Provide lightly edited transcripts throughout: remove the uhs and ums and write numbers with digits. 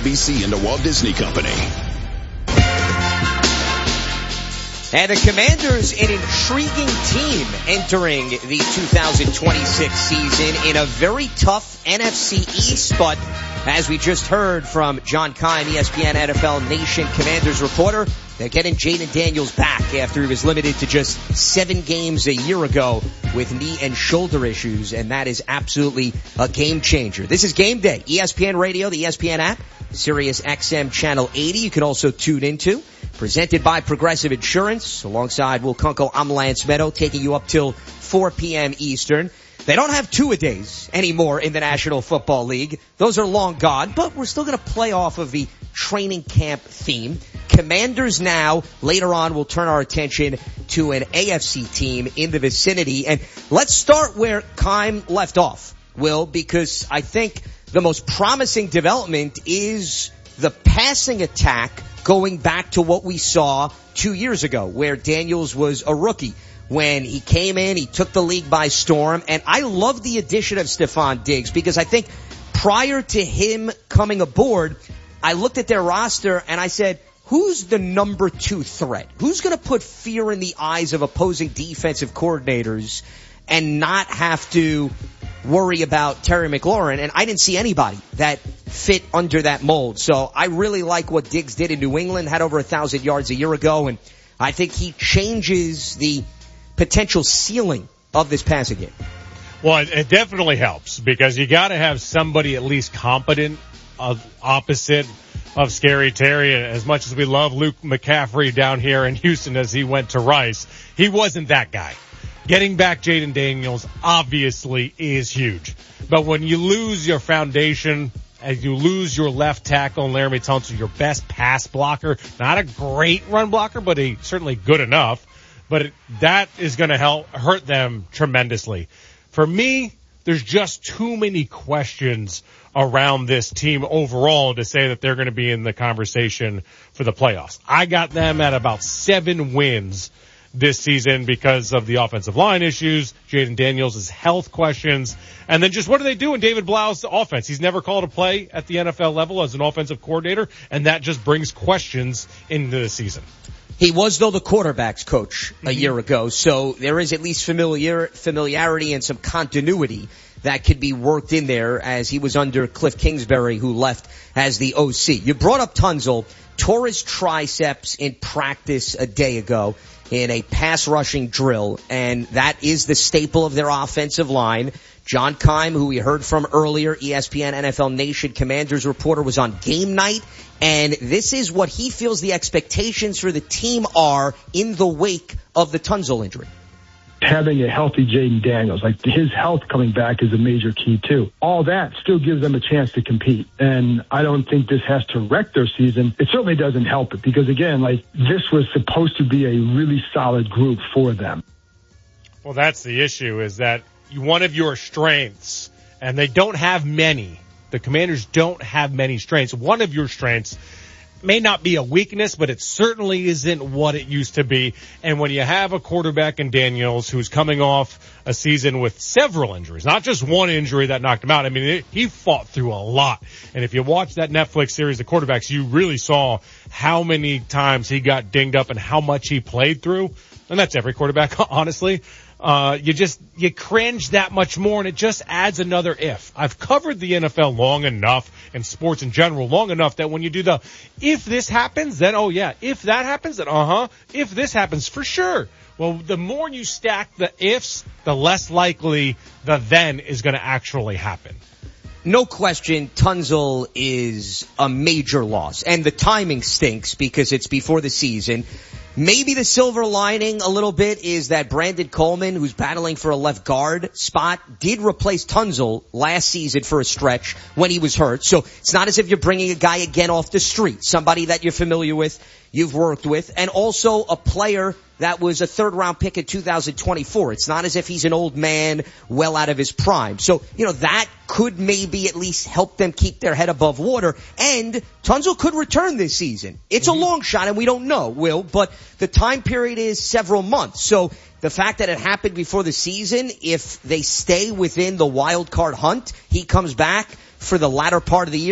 ABC and the Walt Disney Company. And the Commanders, an intriguing team entering the 2026 season in a very tough NFC East. But as we just heard from John Keim, ESPN NFL Nation Commanders reporter, they're getting Jayden Daniels back after he was limited to just 7 games a year ago with knee and shoulder issues, and that is absolutely a game changer. This is Game Day, ESPN Radio, the ESPN app, Sirius XM Channel 80. You can also tune into. Presented by Progressive Insurance. Alongside Will Kunkel, I'm Lance Meadow, taking you up till 4 p.m. Eastern. They don't have two-a-days anymore in the National Football League. Those are long gone, but we're still going to play off of the training camp theme. Commanders now, later on, we'll turn our attention to an AFC team in the vicinity. And let's start where Keim left off, Will, because I think the most promising development is the passing attack going back to what we saw 2 years ago, where Daniels was a rookie. When he came in, he took the league by storm. And I love the addition of Stephon Diggs because I think prior to him coming aboard, I looked at their roster and I said, who's the number 2 threat? Who's going to put fear in the eyes of opposing defensive coordinators and not have to worry about Terry McLaurin? And I didn't see anybody that fit under that mold. So I really like what Diggs did in New England, had over 1,000 yards a year ago, and I think he changes the potential ceiling of this passing game. Well, it definitely helps because you got to have somebody at least competent opposite of Scary Terry. As much as we love Luke McCaffrey down here in Houston as he went to Rice, he wasn't that guy. Getting back Jayden Daniels obviously is huge. But when you lose your foundation, as you lose your left tackle, Laramie Tunsil, your best pass blocker, not a great run blocker, but certainly good enough. But that is going to hurt them tremendously. For me, there's just too many questions around this team overall to say that they're going to be in the conversation for the playoffs. I got them at about 7 wins this season because of the offensive line issues, Jayden Daniels' health questions, and then just what do they do in David Blau's offense? He's never called a play at the NFL level as an offensive coordinator, and that just brings questions into the season. He was, though, the quarterback's coach a year ago, so there is at least familiarity and some continuity that could be worked in there as he was under Cliff Kingsbury, who left as the OC. You brought up Tunsil, tore his triceps in practice a day ago in a pass rushing drill, and that is the staple of their offensive line. John Keim, who we heard from earlier, ESPN NFL Nation Commanders reporter, was on game night, and this is what he feels the expectations for the team are in the wake of the Tunsil injury. Having a healthy Jayden Daniels, like his health coming back is a major key too. All that still gives them a chance to compete. And I don't think this has to wreck their season. It certainly doesn't help it because again, like this was supposed to be a really solid group for them. Well, that's the issue is that one of your strengths, and they don't have many. The Commanders don't have many strengths. One of your strengths may not be a weakness, but it certainly isn't what it used to be. And when you have a quarterback in Daniels who's coming off a season with several injuries, not just one injury that knocked him out. I mean, he fought through a lot. And if you watch that Netflix series, The Quarterbacks, you really saw how many times he got dinged up and how much he played through. And that's every quarterback, honestly. You cringe that much more, and it just adds another if. I've covered the NFL long enough, and sports in general long enough, that when you do the, if this happens, then oh yeah, if that happens, then if this happens, for sure. Well, the more you stack the ifs, the less likely the then is going to actually happen. No question, Tunsil is a major loss, and the timing stinks because it's before the season. Maybe the silver lining a little bit is that Brandon Coleman, who's battling for a left guard spot, did replace Tunsil last season for a stretch when he was hurt. So it's not as if you're bringing a guy again off the street, somebody that you're familiar with, you've worked with, and also a player that was a third-round pick in 2024. It's not as if he's an old man well out of his prime. So, that could maybe at least help them keep their head above water. And Tunsil could return this season. It's a long shot, and we don't know, Will, but the time period is several months. So the fact that it happened before the season, if they stay within the wild card hunt, he comes back for the latter part of the year,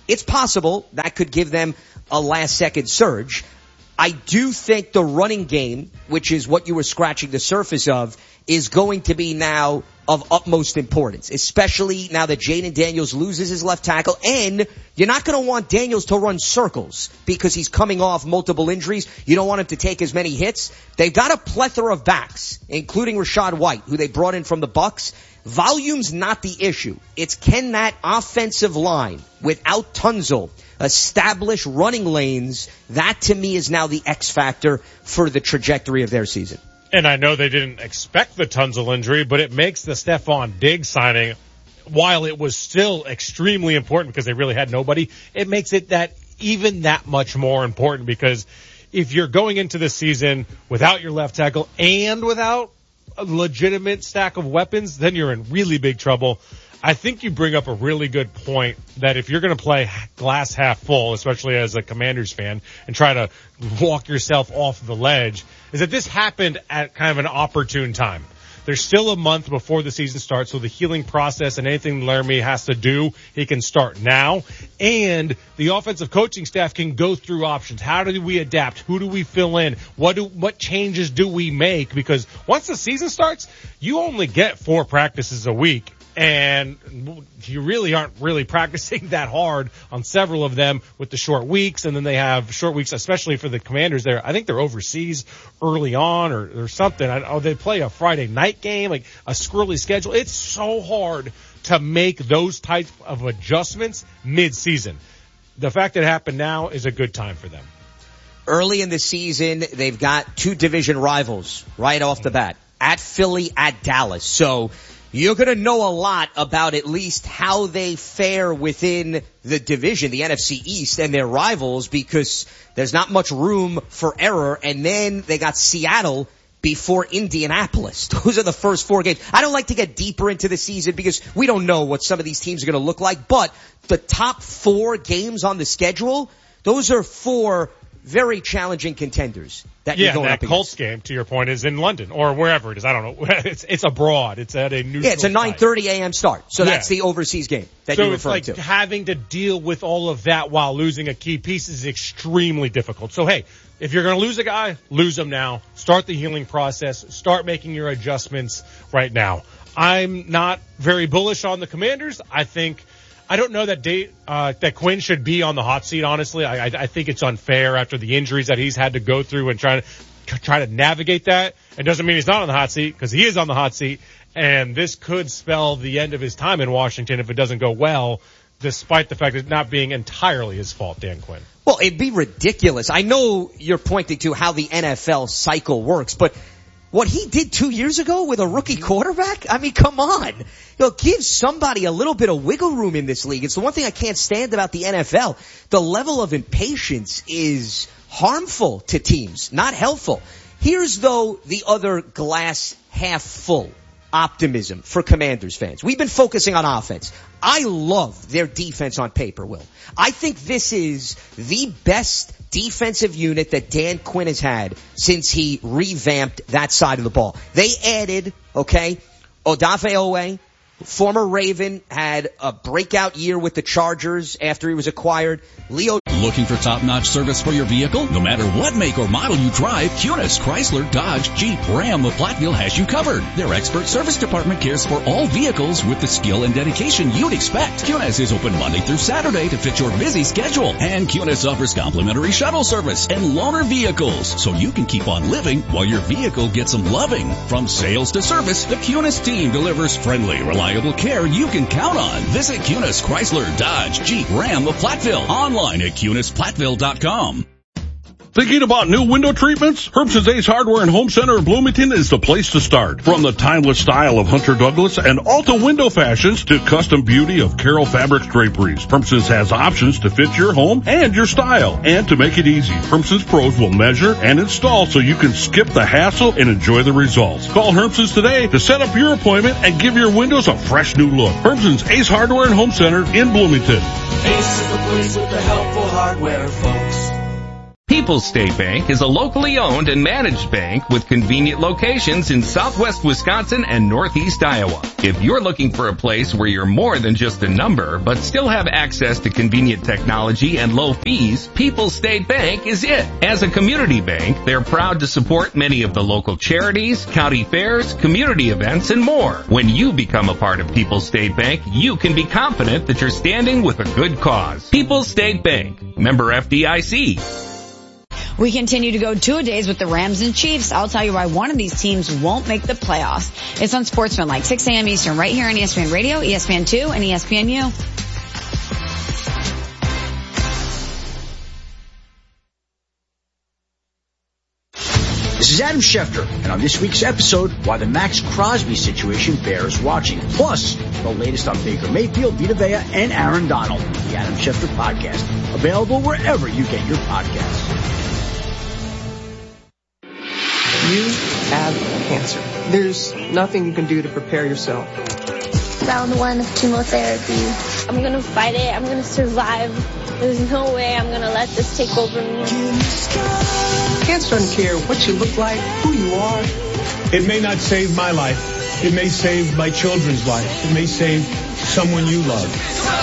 it's possible that could give them a last-second surge. I do think the running game, which is what you were scratching the surface of, is going to be now of utmost importance, especially now that Jaden Daniels loses his left tackle. And you're not going to want Daniels to run circles because he's coming off multiple injuries. You don't want him to take as many hits. They've got a plethora of backs, including Rachaad White, who they brought in from the Bucs. Volume's not the issue. It's can that offensive line, without Tunzel, establish running lanes. That, to me, is now the X factor for the trajectory of their season. And I know they didn't expect the Tunzel injury, but it makes the Stephon Diggs signing, while it was still extremely important because they really had nobody, it makes it that even that much more important, because if you're going into the season without your left tackle and without a legitimate stack of weapons, then you're in really big trouble. I think you bring up a really good point that if you're going to play glass half full, especially as a Commanders fan, and try to walk yourself off the ledge, is that this happened at kind of an opportune time. There's still a month before the season starts, so the healing process and anything Laramie has to do, he can start now. And the offensive coaching staff can go through options. How do we adapt? Who do we fill in? What changes do we make? Because once the season starts, you only get 4 practices a week. And you really aren't really practicing that hard on several of them with the short weeks. And then they have short weeks, especially for the Commanders there. I think they're overseas early on or something. They play a Friday night game, like a squirrely schedule. It's so hard to make those types of adjustments mid-season. The fact that it happened now is a good time for them. Early in the season, they've got 2 division rivals right off the bat. At Philly, at Dallas. So you're going to know a lot about at least how they fare within the division, the NFC East, and their rivals, because there's not much room for error. And then they got Seattle before Indianapolis. Those are the first 4 games. I don't like to get deeper into the season because we don't know what some of these teams are going to look like. But the top 4 games on the schedule, those are 4 very challenging contenders that you're going up against. Yeah, that Colts game, to your point, is in London or wherever it is. I don't know. It's abroad. It's at a neutral it's a 9:30 a.m. start. So that's the overseas game that you're referring to. So it's like having to deal with all of that while losing a key piece is extremely difficult. So, hey, if you're going to lose a guy, lose him now. Start the healing process. Start making your adjustments right now. I'm not very bullish on the Commanders. I don't know that Quinn should be on the hot seat, honestly. I think it's unfair after the injuries that he's had to go through and try to navigate that. It doesn't mean he's not on the hot seat, because he is on the hot seat, and this could spell the end of his time in Washington if it doesn't go well, despite the fact that it's not being entirely his fault, Dan Quinn. Well, it'd be ridiculous. I know you're pointing to how the NFL cycle works, but what he did 2 years ago with a rookie quarterback? I mean, come on. Give somebody a little bit of wiggle room in this league. It's the one thing I can't stand about the NFL. The level of impatience is harmful to teams, not helpful. Here's, though, the other glass half full optimism for Commanders fans. We've been focusing on offense. I love their defense on paper, Will. I think this is the best defensive unit that Dan Quinn has had since he revamped that side of the ball. They added, Odafe Owe, former Raven, had a breakout year with the Chargers after he was acquired. Leo. Looking for top-notch service for your vehicle? No matter what make or model you drive, Cunis, Chrysler, Dodge, Jeep, Ram, or Platteville has you covered. Their expert service department cares for all vehicles with the skill and dedication you'd expect. Cunis is open Monday through Saturday to fit your busy schedule. And Cunis offers complimentary shuttle service and loaner vehicles, so you can keep on living while your vehicle gets some loving. From sales to service, the Cunis team delivers friendly, reliable care you can count on. Visit Cunis, Chrysler, Dodge, Jeep, Ram, or Platteville online at CunisPlatteville.com. Thinking about new window treatments? Herbson's Ace Hardware and Home Center in Bloomington is the place to start. From the timeless style of Hunter Douglas and Alta window fashions to custom beauty of Carroll Fabrics draperies, Herbson's has options to fit your home and your style. And to make it easy, Herbson's pros will measure and install so you can skip the hassle and enjoy the results. Call Herbson's today to set up your appointment and give your windows a fresh new look. Herbson's Ace Hardware and Home Center in Bloomington. Ace is the place with the helpful hardware, folks. People People's State Bank is a locally owned and managed bank with convenient locations in southwest Wisconsin and northeast Iowa. If you're looking for a place where you're more than just a number, but still have access to convenient technology and low fees, People's State Bank is it. As a community bank, they're proud to support many of the local charities, county fairs, community events, and more. When you become a part of People's State Bank, you can be confident that you're standing with a good cause. People's State Bank, member FDIC. We continue to go 2 days with the Rams and Chiefs. I'll tell you why one of these teams won't make the playoffs. It's on Sportsmanlike, 6 a.m. Eastern, right here on ESPN Radio, ESPN2, and ESPNU. This is Adam Schefter, and on this week's episode, why the Max Crosby situation bears watching. Plus, the latest on Baker Mayfield, Vita Vea, and Aaron Donald. The Adam Schefter Podcast, available wherever you get your podcasts. You have cancer. There's nothing you can do to prepare yourself. Round 1 of chemotherapy. I'm going to fight it. I'm going to survive. There's no way I'm going to let this take over me. Cancer doesn't care what you look like, who you are. It may not save my life. It may save my children's life. It may save someone you love.